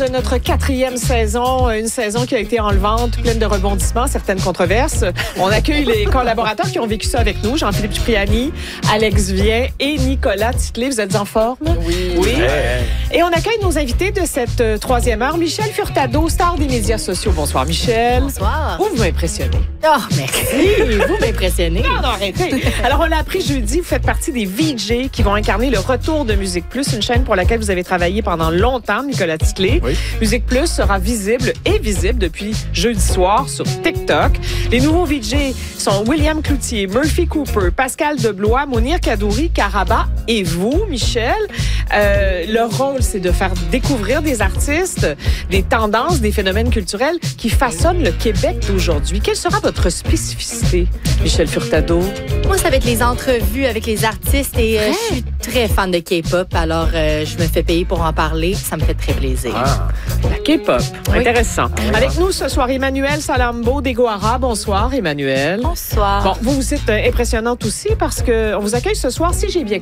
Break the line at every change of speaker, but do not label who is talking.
de notre 4e saison, une saison qui a été enlevante, pleine de rebondissements, certaines controverses. On accueille les collaborateurs qui ont vécu ça avec nous, Jean-Philippe Cipriani, Alex Vien et Nicolas Titley. Vous êtes en forme?
Oui.
Et on accueille nos invités de cette 3e heure. Michel Furtado, star des médias sociaux. Bonsoir, Michel.
Bonsoir.
Vous m'impressionnez.
Oh, merci. Vous m'impressionnez.
Non, arrêtez. Alors, on l'a appris jeudi, vous faites partie des VJ qui vont incarner le retour de Musique Plus, une chaîne pour laquelle vous avez travaillé pendant longtemps, Nicolas Titley.
Oui.
Musique Plus sera visible depuis jeudi soir sur TikTok. Les nouveaux VJ sont William Cloutier, Murphy Cooper, Pascal Deblois, Mounir Kadouri, Karaba et vous, Michel. Leur rôle, c'est de faire découvrir des artistes, des tendances, des phénomènes culturels qui façonnent le Québec d'aujourd'hui. Quelle sera votre spécificité, Michel Furtado?
Moi, ça va être les entrevues avec les artistes et je suis très fan de K-pop, alors je me fais payer pour en parler. Ça me fait très plaisir.
La K-pop.
Oui.
Intéressant. Avec nous ce soir, Emmanuel Salambo d'Egoara. Bonsoir, Emmanuel.
Bonsoir.
Bon, vous êtes impressionnante aussi parce qu'on vous accueille ce soir, si j'ai bien